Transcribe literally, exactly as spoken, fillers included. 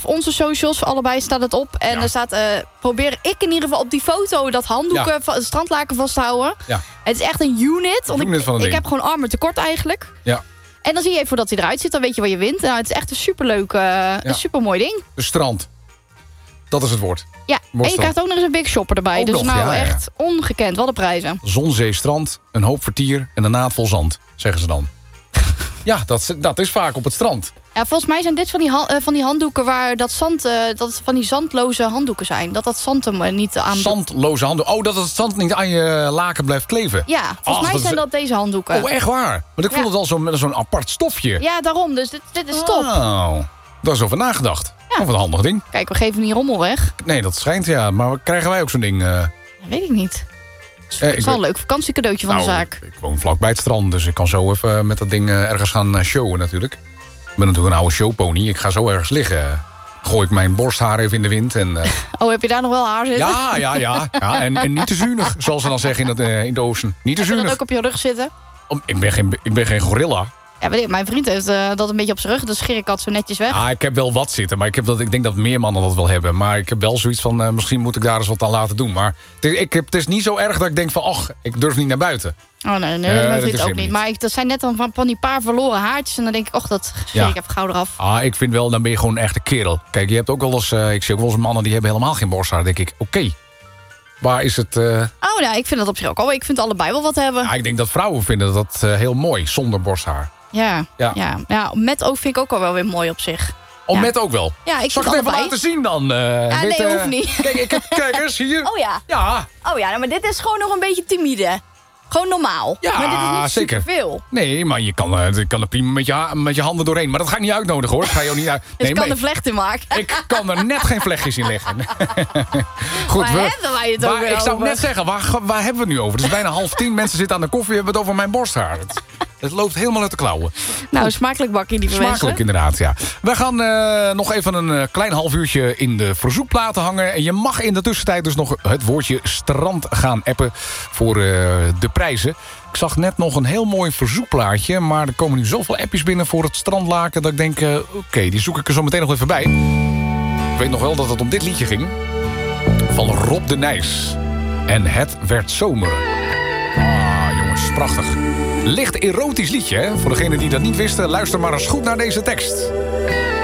onze socials, allebei staat het op. En Ja. er staat, uh, probeer ik in ieder geval op die foto dat handdoeken, Ja. va- het strandlaken vast te houden. Ja. Het is echt een unit. Want unit ik, van een ik ding. heb gewoon armen tekort eigenlijk. Ja. En dan zie je even dat hij eruit ziet, dan weet je waar je wint. Nou, het is echt een superleuk, uh, een supermooi ding. De strand. Dat is het woord. Ja, en je Worstelen. krijgt ook nog eens een big shopper erbij. Ook dus nog, nou ja, ja. echt ongekend. Wat een prijzen. Zon, zee, strand, een hoop vertier en een naad vol zand, zeggen ze dan. Ja, dat, dat is vaak op het strand. Ja, volgens mij zijn dit van die, ha- uh, van die handdoeken waar dat zand, uh, dat het van die zandloze handdoeken zijn. Dat dat zand hem uh, niet aan. Zandloze handdoeken. Oh, dat het zand niet aan je laken blijft kleven. Ja, volgens Ach, mij dat zijn is- dat deze handdoeken. Oh, echt waar? Want ik vond Ja. het al zo'n zo'n apart stofje. Ja, daarom. Dus dit, dit is top. Oh, daar is over nagedacht. Ja. Of een handig ding. Kijk, we geven die rommel weg. Nee, dat schijnt ja. Maar krijgen wij ook zo'n ding? eh? Dat weet ik niet. Eh, Het ik is wel een weet- leuk vakantiecadeautje van Nou, de zaak. Ik, ik woon vlakbij het strand, dus ik kan zo even met dat ding eh, ergens gaan eh, showen natuurlijk. Ik ben natuurlijk een oude showpony. Ik ga zo ergens liggen. Gooi ik mijn borsthaar even in de wind. En, eh, Oh, heb je daar nog wel haar zitten? ja, ja, ja. ja en, en niet te zuinig, zoals ze dan zeggen in, het, eh, in de oosten. Niet te Heb je dat zuinig. ook op je rug zitten? Oh, ik, ben geen, ik ben geen gorilla. Ja, weet ik, mijn vriend heeft uh, dat een beetje op zijn rug. Dus scheer ik dat zo netjes weg. Ah, ik heb wel wat zitten, maar ik, heb dat, ik denk dat meer mannen dat wel hebben. Maar ik heb wel zoiets van, uh, misschien moet ik daar eens wat aan laten doen. Maar het is, ik heb, het is niet zo erg dat ik denk van, ach, ik durf niet naar buiten. Oh nee, nee, Eh, dat is mijn dat vriend is ook hem niet. niet. Maar ik, dat zijn net dan van, van die paar verloren haartjes. En dan denk ik, och, dat scheer Ja. ik even gauw eraf. Ah, ik vind wel, dan ben je gewoon een echte kerel. Kijk, je hebt ook wel eens, uh, ik zie ook wel eens mannen die hebben helemaal geen borsthaar. Dan denk ik, oké, okay, waar is het... Uh... Oh nou, ik vind dat op zich ook al. Ik vind allebei wel wat hebben. Ja, ik denk dat vrouwen vinden dat uh, heel mooi, zonder borsthaar. Ja, Ja. ja. ja, met ook vind ik ook al wel weer mooi op zich. Oh, Ja. met ook wel. Ja, ik Zal ik vind het even allebei. laten zien dan? Uh, Ja, dit, nee, uh, hoeft niet. Kijk, ik heb, kijk eens, hier. Oh ja. Ja, Oh ja, maar dit is gewoon nog een beetje timide. Gewoon normaal. Ja, maar dit is niet zeker. superveel. nee, maar je kan, uh, je kan er prima met je, ha- met je handen doorheen. Maar dat ga ik niet uitnodigen, hoor. Dat ga je ook niet uit. Dus Nee, ik kan maar er vlechten maken. ik kan er net geen vlechtjes in leggen. Goed, Waar hebben wij het waar- over? ik zou net zeggen, waar, waar hebben we het nu over? Het is bijna half tien, mensen zitten aan de koffie, hebben het over mijn borsthaar. Het, het loopt helemaal uit de klauwen. Nou, smakelijk bakkie, die Smakelijk inderdaad, ja. We gaan uh, nog even een uh, klein half uurtje in de verzoekplaten hangen. En je mag in de tussentijd dus nog het woordje strand gaan appen voor uh, de prijzen. Ik zag net nog een heel mooi verzoekplaatje, maar er komen nu zoveel appjes binnen voor het strandlaken dat ik denk, uh, oké, okay, die zoek ik er zo meteen nog even bij. Ik weet nog wel dat het om dit liedje ging. Van Rob de Nijs. En het werd zomer. Ah, jongens, prachtig. Licht erotisch liedje, hè? Voor degenen die dat niet wisten, luister maar eens goed naar deze tekst.